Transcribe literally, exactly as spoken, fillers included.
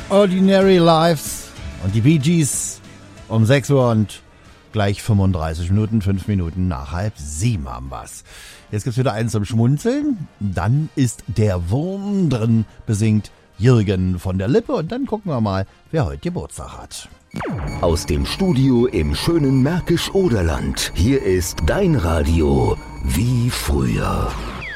Ordinary Lives und die Bee Gees um sechs Uhr und gleich fünfunddreißig Minuten, fünf Minuten nach halb sieben haben wir's. Jetzt gibt's wieder eins zum Schmunzeln, dann ist der Wurm drin, besingt Jürgen von der Lippe und dann gucken wir mal, wer heute Geburtstag hat. Aus dem Studio im schönen Märkisch-Oderland, hier ist dein Radio wie früher.